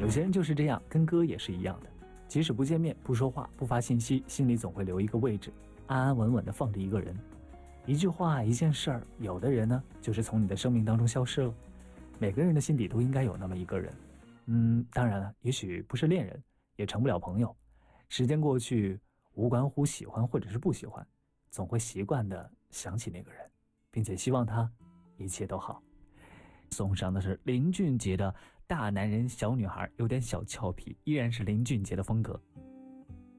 有些人就是这样，跟歌也是一样的，即使不见面、不说话、不发信息，心里总会留一个位置，安安稳稳地放着一个人。一句话、一件事儿，有的人呢，就是从你的生命当中消失了。每个人的心底都应该有那么一个人。当然了，也许不是恋人，也成不了朋友。时间过去，无关乎喜欢或者是不喜欢，总会习惯地想起那个人，并且希望他一切都好。送上的是林俊杰的《大男人小女孩》，有点小俏皮，依然是林俊杰的风格。